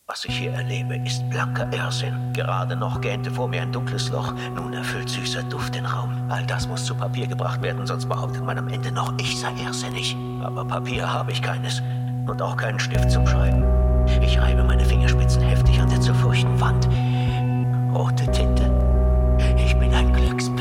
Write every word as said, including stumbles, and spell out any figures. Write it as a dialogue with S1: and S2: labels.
S1: Was ich hier erlebe, ist blanker Irrsinn. Gerade noch gähnte vor mir ein dunkles Loch. Nun erfüllt süßer Duft den Raum. All das muss zu Papier gebracht werden, sonst behauptet man am Ende noch, ich sei irrsinnig. Aber Papier habe ich keines. Und auch keinen Stift zum Schreiben. Ich reibe meine Finger